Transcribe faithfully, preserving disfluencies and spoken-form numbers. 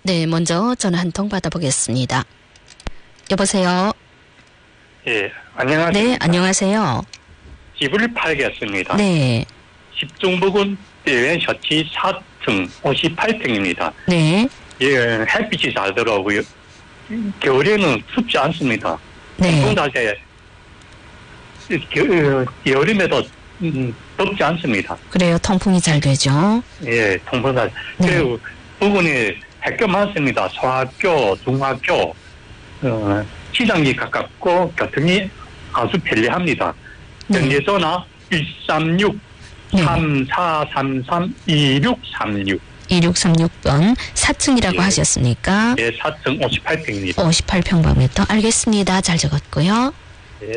네, 먼저 전화 한 통 받아보겠습니다. 여보세요? 예, 안녕하세요. 네, 안녕하세요. 집을 팔겠습니다. 네. 십 중부군 대외 셔치 사 층 오십팔 평입니다. 네. 예, 햇빛이 잘 들어오고요. 겨울에는 춥지 않습니다. 네. 동작에 여름에도 음, 덥지 않습니다. 그래요. 통풍이 잘 되죠. 예, 통풍잘. 네. 그리고 부근에 학교 많습니다. 소학교, 중학교, 어, 시장이 가깝고 교통이 아주 편리합니다. 네. 전화전화 일삼육 삼사삼삼 이육삼육. 이육삼육 번 사 층이라고 예. 하셨습니까? 예, 사 층 오십팔 평입니다. 오십팔 평방미터 알겠습니다. 잘 적었고요.